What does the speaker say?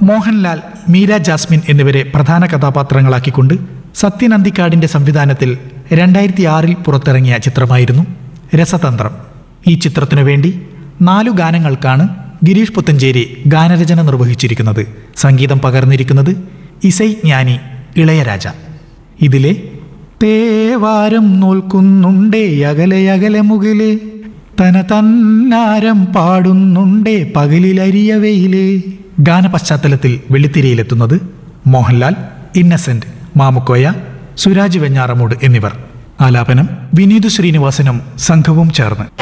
Mohanlal, Meera Jasmine എന്നിവരെ പ്രധാന കഥാപാത്രങ്ങളാക്കിക്കൊണ്ട് സത്യൻ അന്തിക്കാടിന്റെ സംവിധാനത്തിൽ 2006 പുറത്തിറങ്ങിയ ചിത്രമായിരുന്നു രസതന്ത്രം. ഈ ചിത്രത്തിനു വേണ്ടി 4 ഗാനങ്ങൾക്കാണ് ഗിരീഷ് പുത്തഞ്ചേരി ഗാനരചന നിർവഹിച്ചിരിക്കുന്നത്. സംഗീതം പകർന്നിരിക്കുന്നത് ഇസൈ ജ്ഞാനി ഇളയരാജ. ഇതിലെ തേവാരം നോൽക്കുന്നുണ്ടേ അകലെ അകലെ മുകിലേ, തന തന്നാരം പാടുന്നുണ്ടേ പകലിലരിയവയിലേ ഗാനപശ്ചാത്തലത്തിൽ വെള്ളിത്തിരയിലെത്തുന്നത് മോഹൻലാൽ, ഇന്നസെന്റ്, മാമുക്കോയ, സുരാജ് വെഞ്ഞാറമൂട് എന്നിവർ. ആലാപനം വിനീത് ശ്രീനിവാസനും സംഘവും ചേർന്ന്.